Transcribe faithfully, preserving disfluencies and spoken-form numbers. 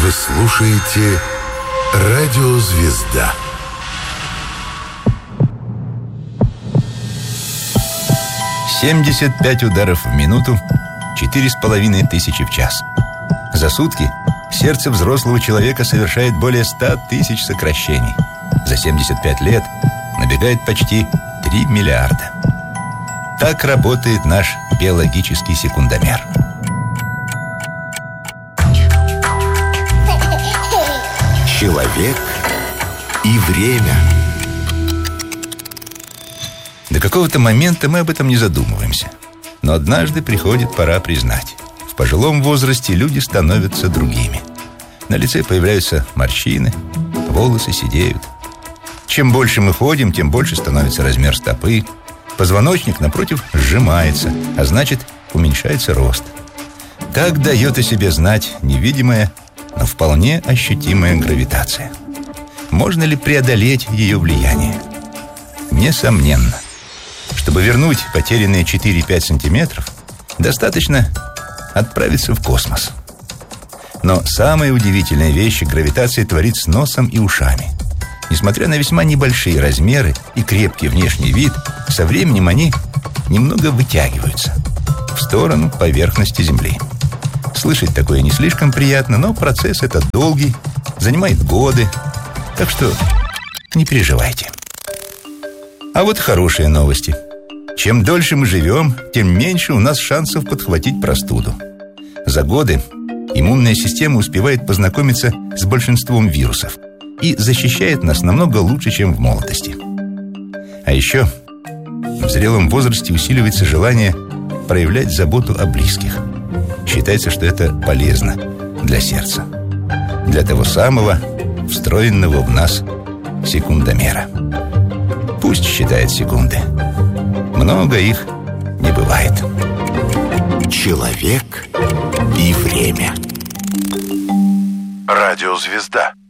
Вы слушаете «Радио Звезда». семьдесят пять ударов в минуту, четыре с половиной тысячи в час. За сутки сердце взрослого человека совершает более ста тысяч сокращений. За семьдесят пять лет набегает почти три миллиарда. Так работает наш биологический секундомер. Человек и время. До какого-то момента мы об этом не задумываемся. Но однажды приходит пора признать: в пожилом возрасте люди становятся другими. На лице появляются морщины, волосы седеют. Чем больше мы ходим, тем больше становится размер стопы. Позвоночник, напротив, сжимается, а значит, уменьшается рост. Так дает о себе знать невидимая, но вполне ощутимая гравитация. Можно ли преодолеть ее влияние? Несомненно. Чтобы вернуть потерянные четыре-пять сантиметров, достаточно отправиться в космос. Но самые удивительные вещи гравитация творит с носом и ушами. Несмотря на весьма небольшие размеры и крепкий внешний вид, со временем они немного вытягиваются в сторону поверхности Земли. Слышать такое не слишком приятно, но процесс этот долгий, занимает годы, так что не переживайте. А вот хорошие новости. Чем дольше мы живем, тем меньше у нас шансов подхватить простуду. За годы иммунная система успевает познакомиться с большинством вирусов и защищает нас намного лучше, чем в молодости. А еще в зрелом возрасте усиливается желание проявлять заботу о близких. Считается, что это полезно для сердца, для того самого встроенного в нас секундомера. Пусть считает секунды. Много их не бывает. Человек и время. Радио Звезда.